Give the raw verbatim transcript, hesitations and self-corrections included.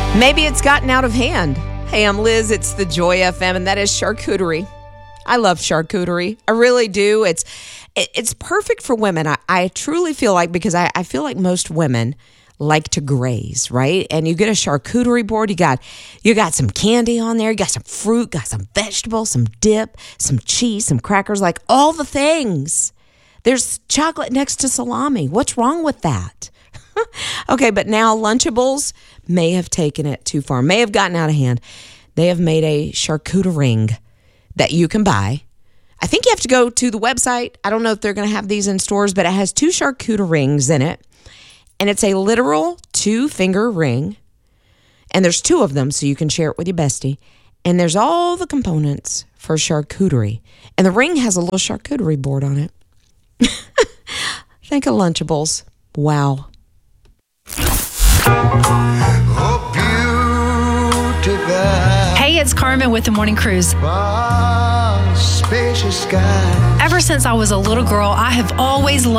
Maybe it's gotten out of hand. Hey, I'm Liz. It's the Joy F M, and that is charcuterie. I love charcuterie. I really do. It's it, it's perfect for women. I, I truly feel like, because I, I feel like most women like to graze, right? And you get a charcuterie board, you got you got some candy on there, you got some fruit, got some vegetables, some dip, some cheese, some crackers, like all the things. There's chocolate next to salami. What's wrong with that? Okay, but now Lunchables may have taken it too far, may have gotten out of hand. They have made a charcuterie ring that you can buy. I think you have to go to the website. I don't know if they're going to have these in stores, but it has two charcuterie rings in it. And it's a literal two-finger ring. And there's two of them, so you can share it with your bestie. And there's all the components for charcuterie. And the ring has a little charcuterie board on it. Think of Lunchables. Wow. Oh, beautiful. Hey, it's Carmen with the Morning Cruise. Spacious sky. Ever since I was a little girl, I have always loved